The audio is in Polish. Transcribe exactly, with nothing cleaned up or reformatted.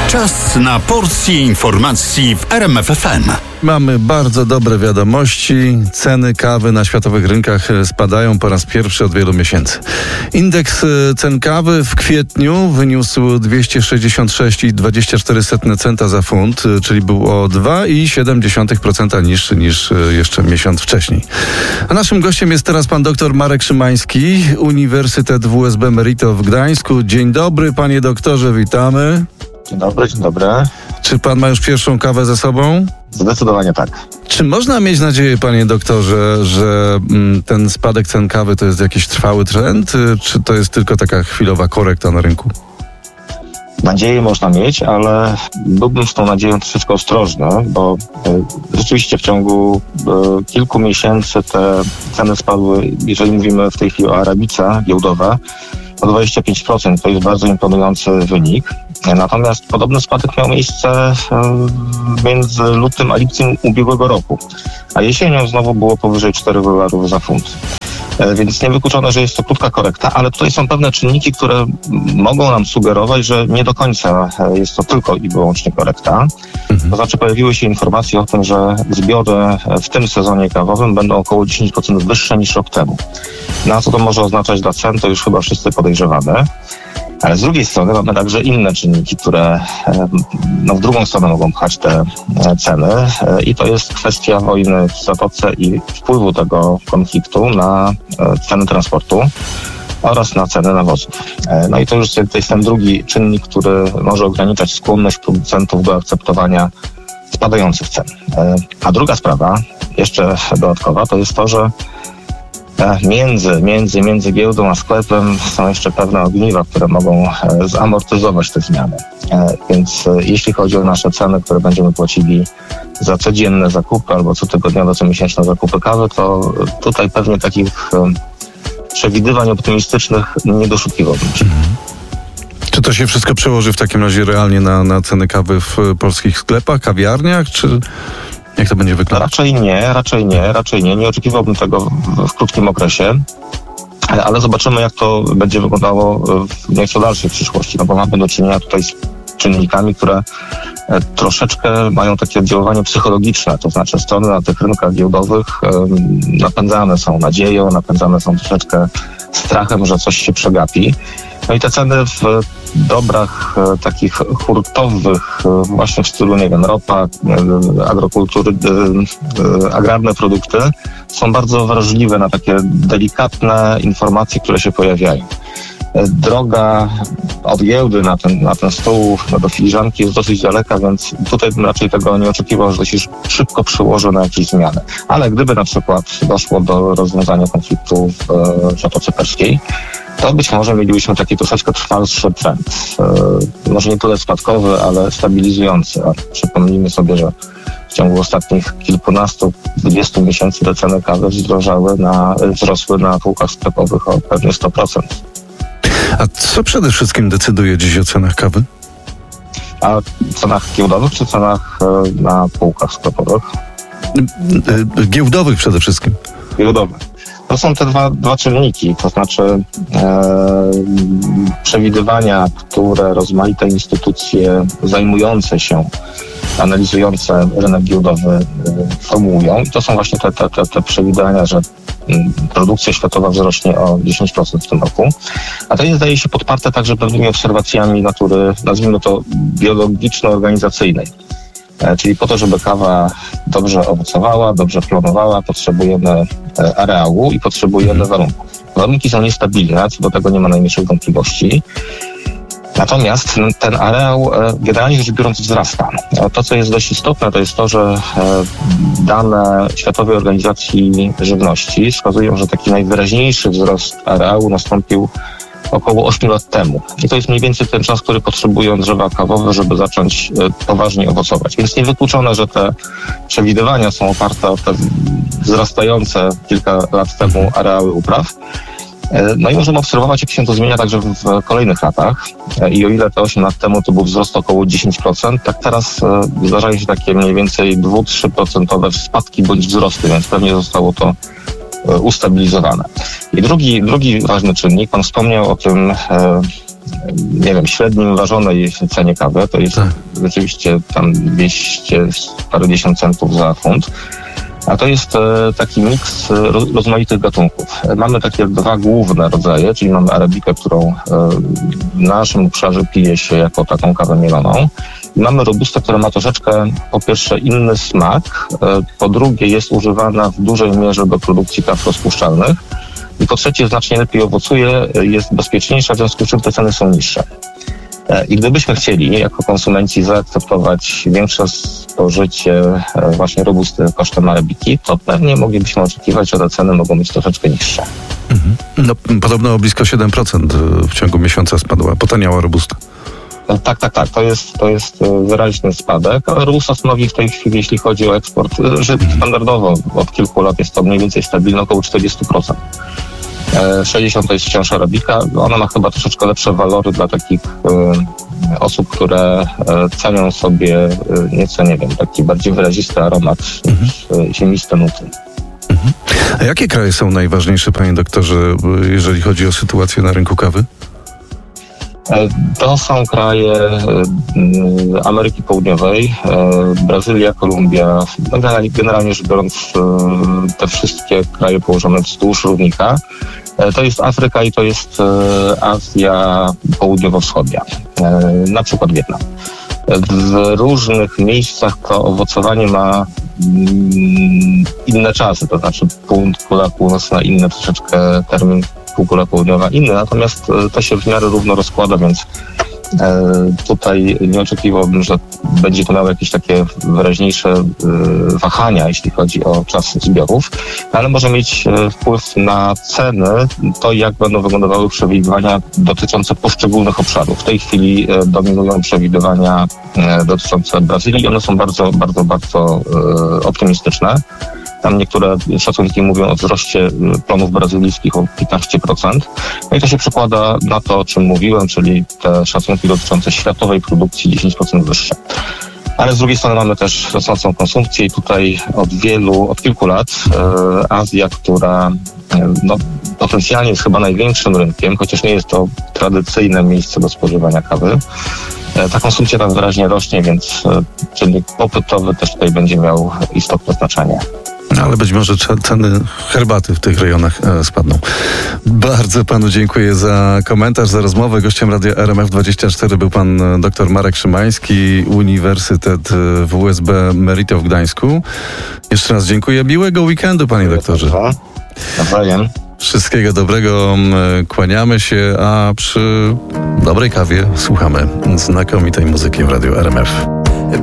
Czas na porcję informacji w R M F F M. Mamy bardzo dobre wiadomości. Ceny kawy na światowych rynkach spadają po raz pierwszy od wielu miesięcy. Indeks cen kawy w kwietniu wyniósł dwieście sześćdziesiąt sześć przecinek dwadzieścia cztery centa za funt, czyli był o dwa przecinek siedem procent niższy niż jeszcze miesiąc wcześniej. A naszym gościem jest teraz pan dr Marek Szymański, Uniwersytet W S B Merito w Gdańsku. Dzień dobry, panie doktorze, witamy. Dzień dobry, dzień dobry. Czy pan ma już pierwszą kawę ze sobą? Zdecydowanie tak. Czy można mieć nadzieję, panie doktorze, że mm, ten spadek cen kawy to jest jakiś trwały trend, czy to jest tylko taka chwilowa korekta na rynku? Nadzieję można mieć, ale byłbym z tą nadzieją troszeczkę ostrożny, bo y, rzeczywiście w ciągu y, kilku miesięcy te ceny spadły, jeżeli mówimy w tej chwili o arabice giełdowe, o dwadzieścia pięć procent. To jest bardzo imponujący wynik. Natomiast podobny spadek miał miejsce y, między lutym a lipcem ubiegłego roku, a jesienią znowu było powyżej czterech dolarów za funt. Więc niewykluczone, że jest to krótka korekta, ale tutaj są pewne czynniki, które mogą nam sugerować, że nie do końca jest to tylko i wyłącznie korekta. Mhm. To znaczy pojawiły się informacje o tym, że zbiory w tym sezonie kawowym będą około dziesięć procent wyższe niż rok temu. No, co to może oznaczać dla cen, to już chyba wszyscy podejrzewamy. Ale z drugiej strony mamy także inne czynniki, które no, w drugą stronę mogą pchać te ceny i to jest kwestia wojny w Zatoce i wpływu tego konfliktu na ceny transportu oraz na ceny nawozów. No i to już jest ten drugi czynnik, który może ograniczać skłonność producentów do akceptowania spadających cen. A druga sprawa, jeszcze dodatkowa, to jest to, że Między, między, między giełdą a sklepem są jeszcze pewne ogniwa, które mogą zamortyzować te zmiany. Więc jeśli chodzi o nasze ceny, które będziemy płacili za codzienne zakupy albo cotygodniowe, comiesięczne zakupy kawy, to tutaj pewnie takich przewidywań optymistycznych nie doszukiwałbym się. Mhm. Czy to się wszystko przełoży w takim razie realnie na, na ceny kawy w polskich sklepach, kawiarniach, czy... Jak to będzie wyglądać? Raczej nie, raczej nie, raczej nie. Nie oczekiwałbym tego w, w krótkim okresie, ale zobaczymy, jak to będzie wyglądało w nieco dalszej przyszłości, no bo mamy do czynienia tutaj z czynnikami, które troszeczkę mają takie oddziaływanie psychologiczne, to znaczy strony na tych rynkach giełdowych napędzane są nadzieją, napędzane są troszeczkę strachem, że coś się przegapi. No i te ceny w dobrach e, takich hurtowych, e, właśnie w stylu, nie wiem, ropa, e, agrokultury, e, e, agrarne produkty są bardzo wrażliwe na takie delikatne informacje, które się pojawiają. E, droga od giełdy na ten, na ten stół, no, do filiżanki jest dosyć daleka, więc tutaj bym raczej tego nie oczekiwał, że to się szybko przyłoży na jakieś zmiany. Ale gdyby na przykład doszło do rozwiązania konfliktu w, e, w Zatoce Perskiej, to być może mielibyśmy taki troszeczkę trwalszy trend. E, może nie tyle spadkowy, ale stabilizujący. A przypomnijmy sobie, że w ciągu ostatnich kilkunastu, dwudziestu miesięcy te ceny kawy wzrosły na, wzrosły na półkach sklepowych o pewnie sto procent. A co przede wszystkim decyduje dziś o cenach kawy? A cenach giełdowych czy cenach e, na półkach sklepowych? E, giełdowych przede wszystkim. Giełdowych. To są te dwa, dwa czynniki, to znaczy e, przewidywania, które rozmaite instytucje zajmujące się, analizujące rynek giełdowy e, formułują. I to są właśnie te, te, te, te przewidywania, że m, produkcja światowa wzrośnie o dziesięć procent w tym roku. A to jest, zdaje się, podparte także pewnymi obserwacjami natury, nazwijmy to, biologiczno-organizacyjnej. Czyli po to, żeby kawa dobrze owocowała, dobrze plonowała, potrzebujemy areału i potrzebujemy warunków. Warunki są niestabilne, co do tego nie ma najmniejszych wątpliwości. Natomiast ten areał generalnie rzecz biorąc wzrasta. To, co jest dość istotne, to jest to, że dane Światowej Organizacji Żywności wskazują, że taki najwyraźniejszy wzrost areału nastąpił około ośmiu lat temu. I to jest mniej więcej ten czas, który potrzebują drzewa kawowe, żeby zacząć poważnie owocować. Więc niewykluczone, że te przewidywania są oparte o te wzrastające kilka lat temu areały upraw. No i możemy obserwować, jak się to zmienia także w kolejnych latach. I o ile te osiem lat temu to był wzrost około dziesięć procent, tak teraz zdarzają się takie mniej więcej dwa do trzech procent spadki bądź wzrosty, więc pewnie zostało to ustabilizowane. I drugi, drugi ważny czynnik, pan wspomniał o tym nie wiem, średnim ważonej cenie kawy, to jest tak. rzeczywiście tam dwieście parędziesiąt centów za funt. A to jest e, taki miks rozmaitych gatunków. Mamy takie dwa główne rodzaje, czyli mamy arabikę, którą e, w naszym obszarze pije się jako taką kawę mieloną. I mamy robustę, która ma troszeczkę po pierwsze inny smak, e, po drugie jest używana w dużej mierze do produkcji kaw rozpuszczalnych i po trzecie znacznie lepiej owocuje, jest bezpieczniejsza, w związku z czym te ceny są niższe. I gdybyśmy chcieli jako konsumenci zaakceptować większe spożycie właśnie robusty kosztem arabiki, to pewnie moglibyśmy oczekiwać, że te ceny mogą być troszeczkę niższe. Mhm. No, podobno o blisko siedem procent w ciągu miesiąca spadła, potaniała robusta. Tak, tak, tak. To jest, to jest wyraźny spadek. Ale robusta stanowi w tej chwili, jeśli chodzi o eksport, że standardowo od kilku lat jest to mniej więcej stabilne, około czterdzieści procent. sześćdziesiąt to jest wciąż arabika. Ona ma chyba troszeczkę lepsze walory dla takich y, osób, które y, cenią sobie y, nieco, nie wiem, taki bardziej wyrazisty aromat niż y, ziemiste nuty. Mhm. A jakie kraje są najważniejsze, panie doktorze, jeżeli chodzi o sytuację na rynku kawy? To są kraje Ameryki Południowej, Brazylia, Kolumbia, generalnie rzecz biorąc te wszystkie kraje położone wzdłuż równika. To jest Afryka i to jest Azja Południowo-Wschodnia, na przykład Wietnam. W różnych miejscach to owocowanie ma inne czasy, to znaczy półkula północna inny troszeczkę termin, półkula południowa inny, natomiast to się w miarę równo rozkłada, więc tutaj nie oczekiwałbym, że będzie to miało jakieś takie wyraźniejsze wahania, jeśli chodzi o czas zbiorów, ale może mieć wpływ na ceny, to jak będą wyglądały przewidywania dotyczące poszczególnych obszarów. W tej chwili dominują przewidywania dotyczące Brazylii i one są bardzo, bardzo, bardzo optymistyczne. Tam niektóre szacunki mówią o wzroście plonów brazylijskich o piętnaście procent. No i to się przekłada na to, o czym mówiłem, czyli te szacunki dotyczące światowej produkcji dziesięć procent wyższe. Ale z drugiej strony mamy też rosnącą konsumpcję i tutaj od wielu, od kilku lat e, Azja, która e, no, potencjalnie jest chyba największym rynkiem, chociaż nie jest to tradycyjne miejsce do spożywania kawy. E, ta konsumpcja tam wyraźnie rośnie, więc e, czynnik popytowy też tutaj będzie miał istotne znaczenie. No, ale być może ceny herbaty w tych rejonach e, spadną. Bardzo panu dziękuję za komentarz, za rozmowę. Gościem Radia R M F dwadzieścia cztery był pan dr Marek Szymański, Uniwersytet W U S B Merito w Gdańsku. Jeszcze raz dziękuję. Miłego weekendu, panie doktorze. Nawzajem. Wszystkiego dobrego. Kłaniamy się, a przy dobrej kawie słuchamy znakomitej muzyki w Radiu R M F.